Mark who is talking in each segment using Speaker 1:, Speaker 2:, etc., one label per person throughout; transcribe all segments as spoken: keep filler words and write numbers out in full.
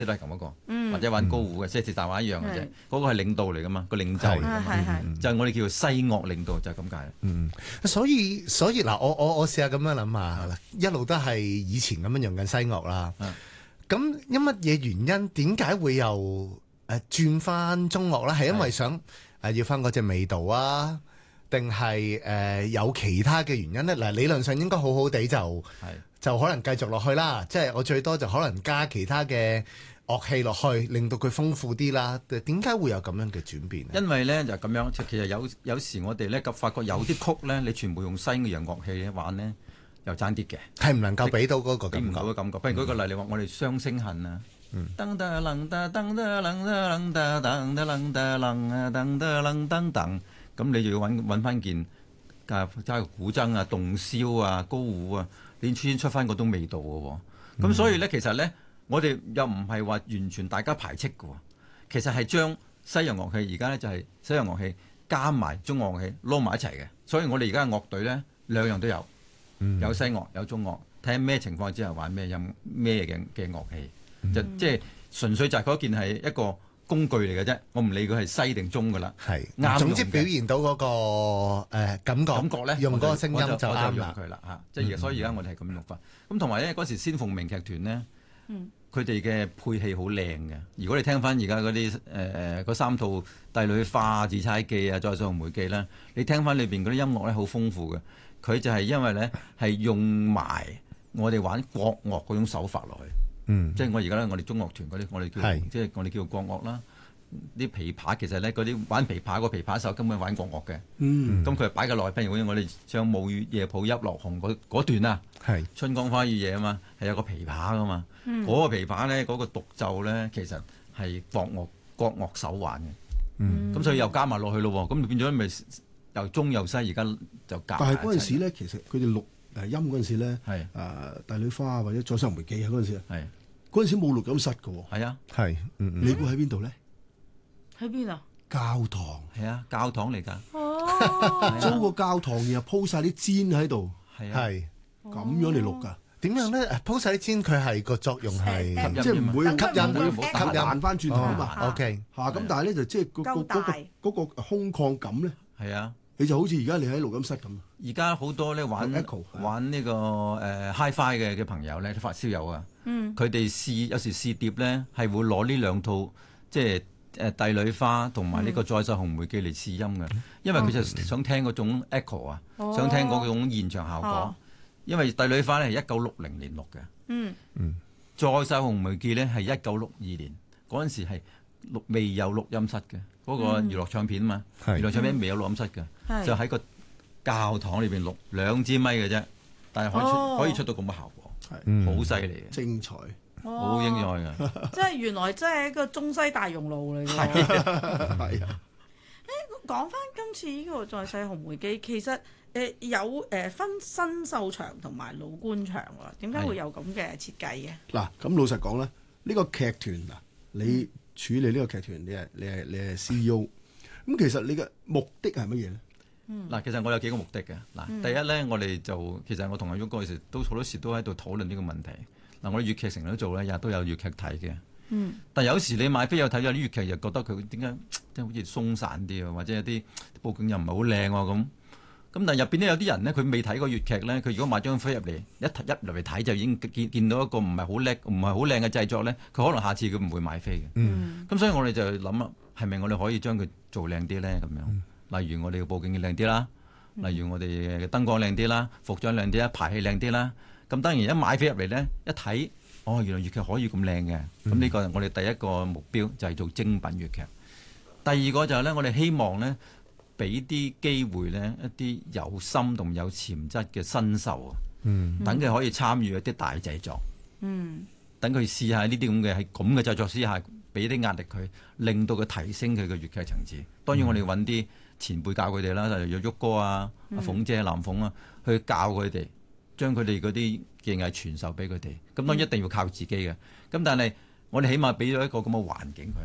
Speaker 1: 都係咁一個，
Speaker 2: 嗯、
Speaker 1: 或者玩高胡嘅，即係似大話一樣嘅啫。嗰、嗰個係領導嚟噶嘛，個領袖嚟噶嘛，
Speaker 2: 係
Speaker 1: 就係我哋叫做西樂領導，就係咁解。
Speaker 3: 嗯，所以所以嗱，我我我試下咁樣諗下，一路都係以前咁樣用緊西樂啦。咁因乜嘢原因？點解會又誒轉翻中樂咧？係因為想誒要翻嗰隻味道啊？定係誒有其他嘅原因咧？嗱，理論上應該好好地就就可能繼續落去啦。即係我最多就可能加其他嘅樂器落去，令到佢豐富啲啦。點解會有咁樣嘅轉變咧？
Speaker 1: 因為咧就咁樣，其實有有時我哋咧發覺有啲曲咧，你全部用西洋樂器玩咧，又爭啲嘅，
Speaker 3: 係唔能夠俾到嗰個感覺。
Speaker 1: 俾唔到嘅感覺。不如舉個例，你話我哋雙聲恨啊，噔噔噔噔噔噔噔噔噔噔噔噔噔噔噔噔，咁你就要揾揾翻件加加個古箏啊、洞簫啊、高胡啊，你先出翻嗰種味道嘅喎。咁所以咧，其實咧，我哋又唔係話完全大家排斥嘅喎，其實係將西洋樂器而家咧就係西洋樂器加埋中樂樂器撈埋一齊嘅。所以我哋而家嘅樂隊咧兩樣都有。有西樂有中樂，睇下咩情況之下玩咩音咩嘅嘅樂器，嗯、就即係純粹就係嗰件係一個工具嚟嘅啫。我唔理佢係西定中噶啦，係啱。總之表現到嗰、那個誒、呃、感覺，感覺咧用嗰個聲音就啱啦。佢啦嚇，即係所以而家我哋係咁用法。咁同埋咧嗰時先鳳鳴劇團咧，佢哋嘅配器好靚嘅。如果你聽翻而家嗰啲誒誒嗰三套《帝女花》《自猜記》啊，《再上紅梅記》啦，你聽翻裏邊嗰啲音樂咧好豐富嘅。佢就係因為咧係用埋我哋玩國樂嗰種手法落去，嗯，即係我而家咧我哋中樂團嗰啲我哋叫即係我哋叫國樂啦，啲琵琶其實咧嗰啲玩琵琶個琵琶手根本玩國樂嘅，嗯，咁佢係擺個內賓，如果我哋唱《舞月夜抱泣落紅》嗰嗰段啊，係春江花月夜啊嘛，係有個琵琶噶嘛，嗰、嗯、個琵琶咧嗰個獨奏咧其實係國樂國樂手玩嘅，嗯，咁所以又加埋落去咯，咁變咗咪。又中又西，而家就夾。
Speaker 4: 但係嗰陣時咧，其實佢哋錄誒音嗰陣時咧，係誒帝女花或者再生紅梅記啊嗰陣時啊，係嗰陣時冇錄音室嘅喎。係啊，係，嗯嗯。你估喺邊度咧？
Speaker 2: 喺邊啊？
Speaker 4: 教堂。
Speaker 1: 係啊，教堂嚟㗎。
Speaker 2: 哦。
Speaker 4: 租個教堂然後鋪晒啲氈喺度，
Speaker 1: 係
Speaker 3: 係
Speaker 4: 咁樣嚟錄㗎。點
Speaker 3: 樣咧？鋪晒啲氈，佢係個作用係
Speaker 4: 即係唔會吸引，
Speaker 3: 唔會
Speaker 4: 吸引彈翻轉頭啊嘛。
Speaker 3: OK。
Speaker 4: 嚇咁，但係咧就即係嗰嗰嗰個嗰個空曠感咧。
Speaker 1: 係啊。
Speaker 4: 你就好似而家你喺錄音室咁。
Speaker 1: 而家好多咧玩玩呢、這個誒、呃、Hi-Fi 嘅嘅朋友咧，發燒友啊，佢哋、嗯、試有時試碟咧，係會攞呢兩套即係誒《帝女花》同埋呢個《再世紅梅記》嚟試音嘅，因為佢就想聽嗰種 echo 啊、哦，想聽嗰種現場效果。哦、因為《帝女花》咧係一九六零年錄嘅，嗯嗯，《再世紅梅記》咧係一九六二年，嗰陣時係錄未有錄音室嘅。嗰個娛樂唱片啊嘛，嗯、娛樂唱片未有錄音室嘅，嗯、就喺個教堂裏邊錄兩支咪嘅啫，但係可以出、哦、可以出到咁嘅效果，好犀利嘅，
Speaker 4: 精彩，
Speaker 1: 好精彩嘅，
Speaker 2: 即係原來真係一個中西大熔爐嚟嘅。係啊，誒講翻今次呢個《再世紅梅記》，其實誒、呃、有誒、呃、分新秀場同埋老官場喎，點解會有咁嘅設計嘅？嗱，
Speaker 4: 咁老實講咧，呢、呢個劇團嗱，你。嗯處理呢個劇團，你係你係你係 C E O，咁其實你嘅目的係乜嘢咧？
Speaker 1: 嗱、嗯，其實我有幾個目的嘅。嗱，嗯、第一咧，我哋就其實我同阿旭嗰陣時都好多時都喺度討論呢個問題。嗱，我哋粵劇成日都做咧，日日都有粵劇睇嘅。嗯。但係有時你買飛有睇有啲粵劇，又覺得佢點解即係好似鬆散啲啊，或者有啲佈景又唔係好靚喎咁。咁但係入邊咧有啲人咧，佢未睇過粵劇咧，佢如果買張飛入嚟，一一入嚟睇就已經見見到一個唔係好叻、唔係好靚嘅製作咧，佢可能下次佢唔會買飛嘅。嗯。咁所以我哋就諗啊，係咪我哋可以將佢做靚啲咧？咁樣，嗯、例如我哋嘅佈景要靚啲啦，嗯、例如我哋嘅燈光靚啲啦，服裝靚啲啦，排戲靚啲啦。咁當然一買飛入嚟咧，一睇，哦，原來粵劇可以咁靚嘅。咁呢個係我哋第一個目標，就係、是、做精品粵劇。第二個就係咧，我哋希望咧。俾啲機會咧，一啲有心同有潛質嘅新秀啊，嗯，等佢可以參與一啲大製作，嗯，等佢試下呢啲咁嘅係咁嘅製作之下，俾啲壓力佢，令到佢提升佢嘅粵劇層次。當然我哋揾啲前輩教佢哋啦，例如旭哥啊、阿鳳姐、藍鳳啊，去教佢哋，將佢哋嗰啲技藝傳授俾佢哋。咁當然一定要靠自己嘅。咁但係我哋起碼俾咗一個咁嘅環境佢。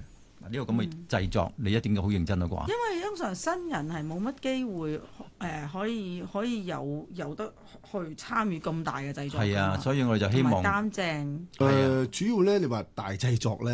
Speaker 1: 呢個咁嘅製作，嗯、你一定要好認真啦啩？
Speaker 2: 因為通常新人係冇乜機會誒、呃，可以可以有有得去參與咁大嘅製作。
Speaker 1: 係啊，所以我哋就希望
Speaker 2: 擔正。
Speaker 4: 誒、呃，主要咧，你話大製作咧。